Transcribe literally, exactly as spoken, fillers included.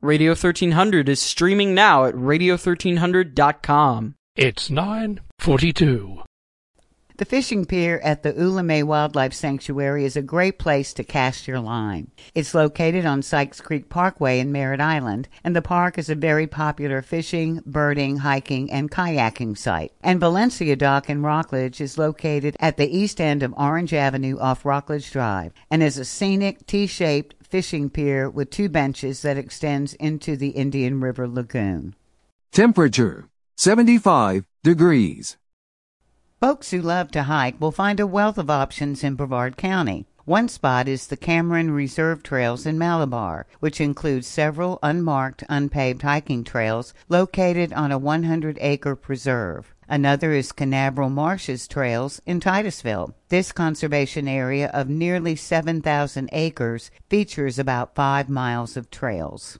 Radio thirteen hundred is streaming now at radio thirteen hundred dot com. It's nine forty-two. The fishing pier at the Ulame Wildlife Sanctuary is a great place to cast your line. It's located on Sykes Creek Parkway in Merritt Island, and the park is a very popular fishing, birding, hiking, and kayaking site. And Valencia Dock in Rockledge is located at the east end of Orange Avenue off Rockledge Drive, and is a scenic T-shaped fishing pier with two benches that extends into the Indian River Lagoon. Temperature, seventy-five degrees. Folks who love to hike will find a wealth of options in Brevard County. One spot is the Cameron Reserve Trails in Malabar, which includes several unmarked, unpaved hiking trails located on a one hundred acre preserve. Another is Canaveral Marshes Trails in Titusville. This conservation area of nearly seven thousand acres features about five miles of trails.